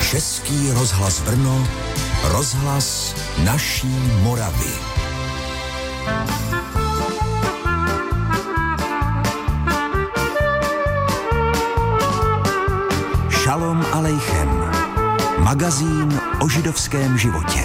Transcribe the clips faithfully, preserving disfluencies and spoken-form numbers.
Český rozhlas Brno, rozhlas naší Moravy. Šalom alejchem. Magazín o židovském životě.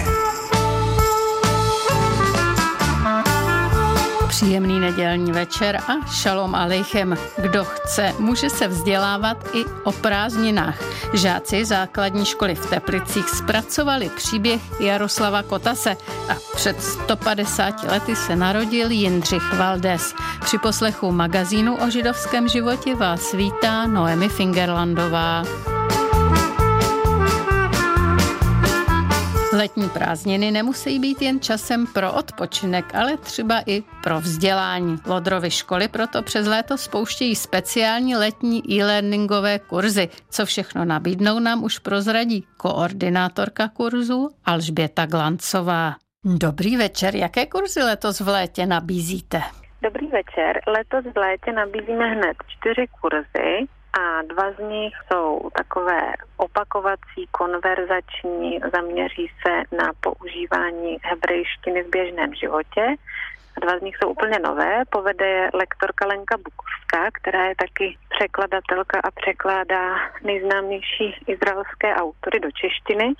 Příjemný nedělní večer a šalom alejchem. Kdo chce, může se vzdělávat i o prázdninách. Žáci základní školy v Teplicích zpracovali příběh Jaroslava Kotase a před sto padesáti lety se narodil Jindřich Valdés. Při poslechu magazínu o židovském životě vás vítá Noemi Fingerlandová. Letní prázdniny nemusí být jen časem pro odpočinek, ale třeba i pro vzdělání. Lodrovy školy proto přes léto spouštějí speciální letní e-learningové kurzy. Co všechno nabídnou, nám už prozradí koordinátorka kurzu Alžběta Glancová. Dobrý večer, jaké kurzy letos v létě nabízíte? Dobrý večer, letos v létě nabízíme hned čtyři kurzy. A dva z nich jsou takové opakovací, konverzační, zaměří se na používání hebrejštiny v běžném životě. A dva z nich jsou úplně nové. Povede je lektorka Lenka Bukovská, která je taky překladatelka a překládá nejznámější izraelské autory do češtiny.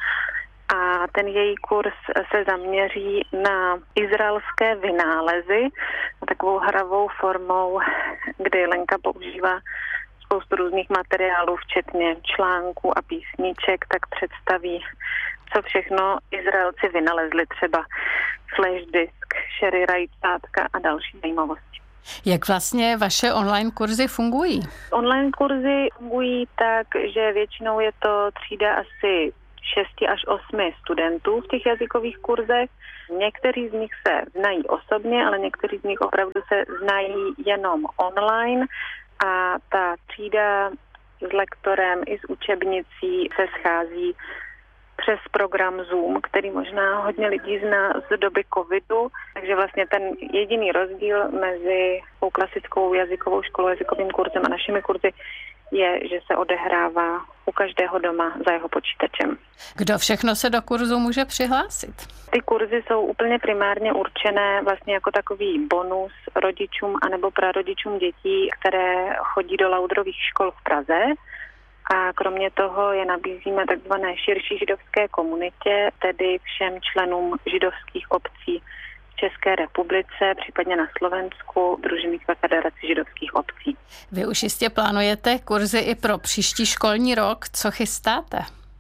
A ten její kurz se zaměří na izraelské vynálezy, takovou hravou formou, kdy Lenka používá spoustu různých materiálů, včetně článků a písniček, tak představí, co všechno Izraelci vynalezli, třeba flash disk, sherry rajtátka a další zajímavosti. Jak vlastně vaše online kurzy fungují? Online kurzy fungují tak, že většinou je to třída asi šesti až osmi studentů v těch jazykových kurzech. Někteří z nich se znají osobně, ale někteří z nich opravdu se znají jenom online. A ta třída s lektorem i s učebnicí se schází přes program Zoom, který možná hodně lidí zná z doby covidu. Takže vlastně ten jediný rozdíl mezi tou klasickou jazykovou školou, jazykovým kurzem a našimi kurzy je, že se odehrává u každého doma za jeho počítačem. Kdo všechno se do kurzu může přihlásit? Ty kurzy jsou úplně primárně určené vlastně jako takový bonus rodičům anebo prarodičům dětí, které chodí do Laudrových škol v Praze. A kromě toho je nabízíme takzvané širší židovské komunitě, tedy všem členům židovských obcí v České republice, případně na Slovensku, Družinnictva Federace židovských obcí. Vy už jistě plánujete kurzy i pro příští školní rok. Co chystáte?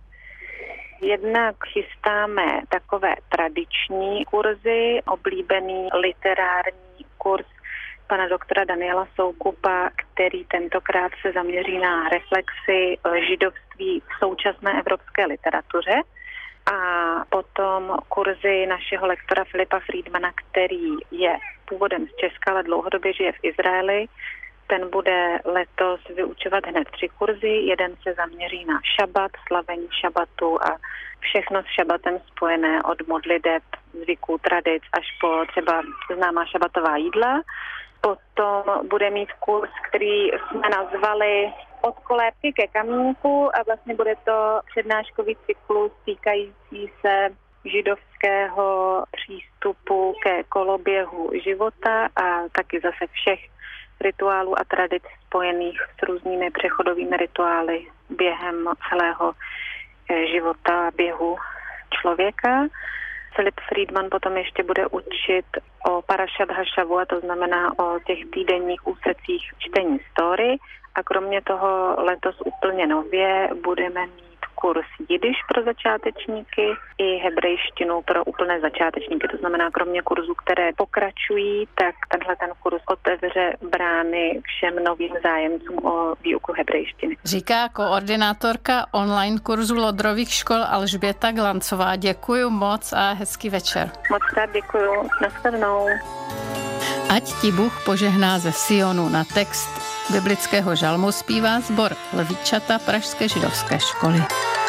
Jednak chystáme takové tradiční kurzy, oblíbený literární kurz pana doktora Daniela Soukupa, který tentokrát se zaměří na reflexi židovství v současné evropské literatuře. A potom kurzy našeho lektora Filipa Friedmana, který je původem z Česka, ale dlouhodobě žije v Izraeli. Ten bude letos vyučovat hned tři kurzy. Jeden se zaměří na šabat, slavení šabatu a všechno s šabatem spojené od modliteb, zvyků, tradic až po třeba známá šabatová jídla. Potom bude mít kurz, který jsme nazvali Od kolébky ke kamínku a vlastně bude to přednáškový cyklus týkající se židovského přístupu ke koloběhu života a taky zase všech rituálů a tradic spojených s různými přechodovými rituály během celého života, běhu člověka. Filip Friedman potom ještě bude učit o Parashat HaShavua, to znamená o těch týdenních úsecích čtení story. A kromě toho letos úplně nově budeme mít kurz jidiš pro začátečníky i hebrejštinu pro úplné začátečníky. To znamená, kromě kurzů, které pokračují, tak tenhle ten kurz otevře brány všem novým zájemcům o výuku hebrejštiny. Říká koordinátorka online kurzu Lodrových škol Alžběta Glancová. Děkuju moc a hezký večer. Moc krát děkuju. Nashledanou. Ať ti Bůh požehná ze Sionu. Na text biblického žalmu zpívá sbor Lvíčata Pražské židovské školy.